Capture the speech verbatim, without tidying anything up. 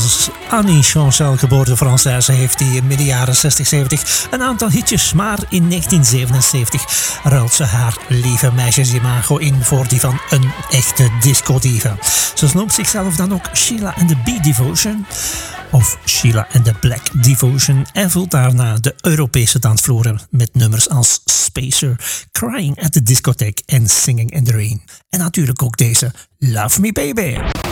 als Annie Chancel, geboren Française, heeft hij in midden jaren zestig, zeventig een aantal hitjes. Maar in negentien zevenenzeventig ruilt ze haar lieve meisjesimago in voor die van een echte discodiva. Ze noemt zichzelf dan ook Sheila and the B-Devotion of Sheila and the Black Devotion en vult daarna de Europese dansvloeren met nummers als Spacer, Crying at the Discotheque en Singing in the Rain. En natuurlijk ook deze Love Me Baby.